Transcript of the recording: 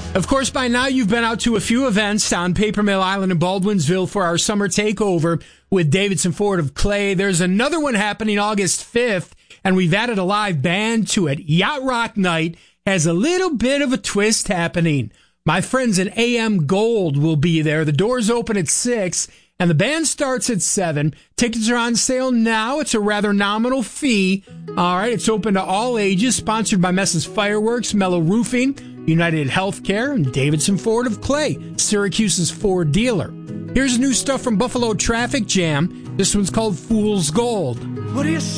Of course, by now you've been out to a few events on Paper Mill Island in Baldwinsville for our summer takeover with Davidson Ford of Clay. There's another one happening August 5th, and we've added a live band to it. Yacht Rock Night has a little bit of a twist happening. My friends at AM Gold will be there. The doors open at 6, and the band starts at 7. Tickets are on sale now. It's a rather nominal fee. All right, it's open to all ages, sponsored by Mess's Fireworks, Mellow Roofing, United Healthcare, and Davidson Ford of Clay, Syracuse's Ford dealer. Here's new stuff from Buffalo Traffic Jam. This one's called Fool's Gold. What do you